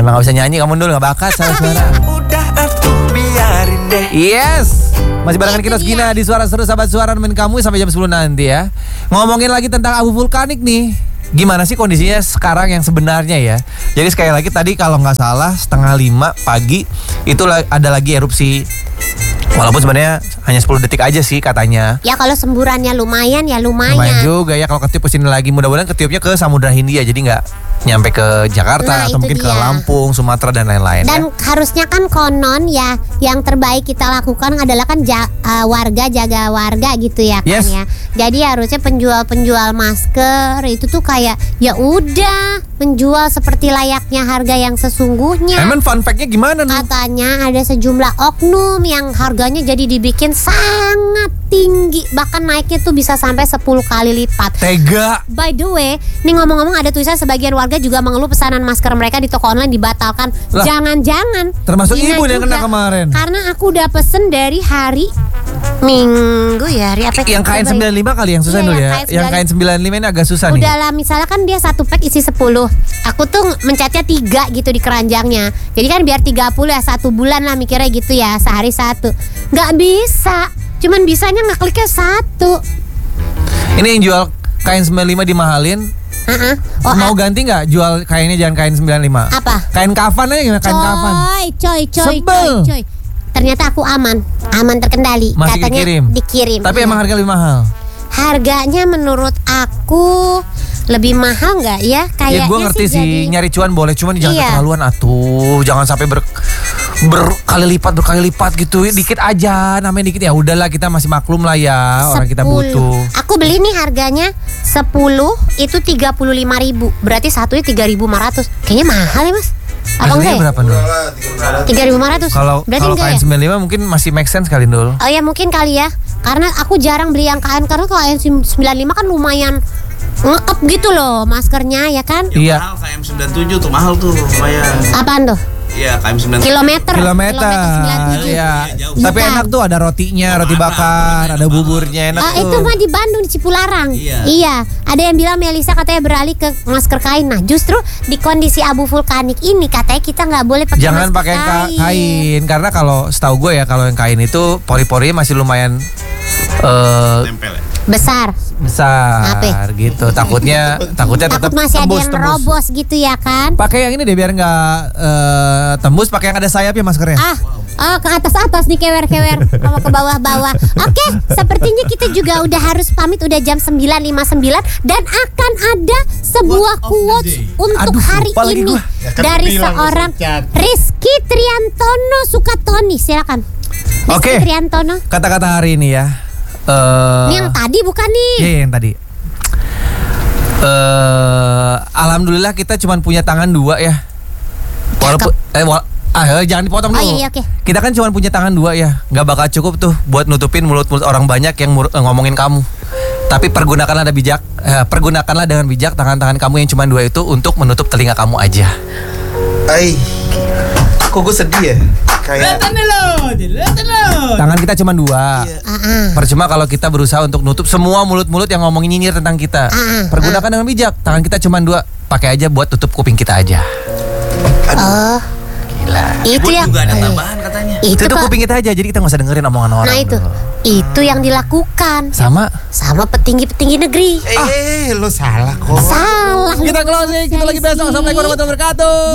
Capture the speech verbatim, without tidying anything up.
Emang gak bisa nyanyi kamu dulu, gak bakat salah suara. Udah atuh biarin deh. Yes. Masih barengan Kinos Gina di Suara Seru Sahabat Suara nemenin kamu sampai jam sepuluh nanti ya. Ngomongin lagi tentang abu vulkanik nih. Gimana sih kondisinya sekarang yang sebenarnya ya? Jadi sekali lagi tadi kalau nggak salah setengah lima pagi itu ada lagi erupsi. Walaupun sebenarnya hanya sepuluh detik aja sih katanya. Ya kalau semburannya lumayan ya lumayan. Lumayan juga ya kalau ketiup kesini lagi. Mudah-mudahan ketiupnya ke Samudra Hindia. Jadi nggak nyampe ke Jakarta Nah, atau mungkin dia. ke Lampung, Sumatera dan lain-lain. Dan ya. harusnya kan konon ya yang terbaik kita lakukan adalah kan ja, uh, warga jaga warga gitu ya kan Yes. ya. Jadi harusnya penjual-penjual masker itu tuh kayak ya udah menjual seperti layaknya harga yang sesungguhnya. Emang fun fact-nya gimana nih? Katanya ada sejumlah oknum yang harganya jadi dibikin sangat tinggi, bahkan naiknya tuh bisa sampai sepuluh kali lipat. Tega. By the way, nih ngomong-ngomong ada tulisan sebagian warga juga mengeluh pesanan masker mereka di toko online dibatalkan. Lah, Jangan-jangan termasuk Gina ibu yang juga. kena kemarin. Karena aku udah pesen dari hari Minggu ya, hari apa? Yang kain sembilan puluh lima kali yang susah Iya, dulu yang ya. kain Yang kain sembilan puluh lima ini agak susah nih. Udah lah, misalnya kan dia satu pack isi sepuluh. Aku tuh mencetnya tiga gitu di keranjangnya. Jadi kan biar tiga puluh ya, satu bulan lah mikirnya gitu ya, sehari satu. Nggak bisa, cuman bisanya ngekliknya satu. Ini yang jual kain sembilan puluh lima dimahalin. Uh-uh. Oh, Mau ah, ganti nggak jual kainnya jangan kain sembilan puluh lima? Apa? Kain kafan aja gimana kain kafan? Coy, coy, coy, Sebel. coy, coy. Ternyata aku aman, aman terkendali. Masih Katanya dikirim? dikirim. Tapi Iya. emang harga lebih mahal. Harganya menurut aku lebih mahal nggak ya? Kayaknya Ya gue ngerti sih, jadi- nyari cuan boleh, cuman jangan Iya. keterlaluan atuh. Jangan sampai ber berkali lipat berkali lipat gitu. Dikit aja, namanya dikit ya udahlah, kita masih maklum lah ya, orang kita sepuluh. butuh. Aku beli nih harganya sepuluh itu tiga puluh lima ribu. Berarti satunya tiga ribu lima ratus. Kayaknya mahal ya, Mas? Apa Aslinya enggak ya? berapa Dul? tiga ribu lima ratus. Kalau Berarti kalau enggak kain ya? sembilan puluh lima mungkin masih make sense kali Dul. Oh ya mungkin kali ya. Karena aku jarang beli yang kain. Karena kalau yang sembilan puluh lima kan lumayan ngekep gitu loh maskernya ya kan. Iya. Mahal K M sembilan puluh tujuh tuh mahal tuh lumayan. Apaan tuh? Iya K M sembilan puluh tujuh. Kilometer. Kilometer, sembilan puluh tujuh. ya. jauh. Tapi Bukan. enak tuh ada rotinya, roti bakar, ada buburnya enak Ah, tuh. itu mah di Bandung di Cipularang. Iya. Iya. Ada yang bilang Melisa katanya beralih ke masker kain. Nah, justru di kondisi abu vulkanik ini katanya kita nggak boleh pakai Jangan masker pakai ka- kain karena kalau setahu gue ya kalau yang kain itu pori-porinya masih lumayan eh, Tempel ya. Besar. besar Apa? gitu. Takutnya takutnya tetap Takut masih ada tembus yang tembus. robos gitu ya kan? Pakai yang ini deh biar nggak eh, tembus, pakai yang ada sayapnya maskernya. Ah, oh, ke atas-atas nih kewer-kewer sama ke bawah-bawah. Oke, sepertinya kita juga udah harus pamit, udah jam sembilan lewat lima puluh sembilan dan akan ada sebuah Quote of the quotes day. untuk Aduh, hari lupa lagi ini gua. Ya kan dari bilang seorang Ustaz. Rizky Triantono Sukatoni. Silakan. Rizky Oke. Triantono. Kata-kata hari ini ya. Eh, Ini yang tadi bukan nih? Iya yang tadi. Eh, alhamdulillah kita cuma punya tangan dua ya. Walaupun eh wala- ah eh, jangan dipotong Oh, dulu. iya, iya, oke. Kita kan cuma punya tangan dua ya, nggak bakal cukup tuh buat nutupin mulut-mulut orang banyak yang mur- eh, ngomongin kamu. Tapi pergunakanlah ada bijak, eh, pergunakanlah dengan bijak tangan-tangan kamu yang cuma dua itu untuk menutup telinga kamu aja. Ay, kok gue sedih ya? Kayak Tangan kita cuma dua. Ah, ah. Percuma kalau kita berusaha untuk nutup semua mulut-mulut yang ngomongin nyinyir tentang kita. Ah, Pergunakan dengan bijak. Tangan kita cuma dua. Pakai aja buat tutup kuping kita aja. Oh, Gila. itu Ibu yang juga ada eh, tambahan katanya. Itu Tutup Pak. kuping kita aja. Jadi kita nggak usah dengerin omongan orang. Nah itu, dulu. itu yang dilakukan Sama. sama petinggi-petinggi negeri. Eh, lo salah kok. Salah. Kita closing. Kita lagi besok. Assalamualaikum warahmatullahi wabarakatuh.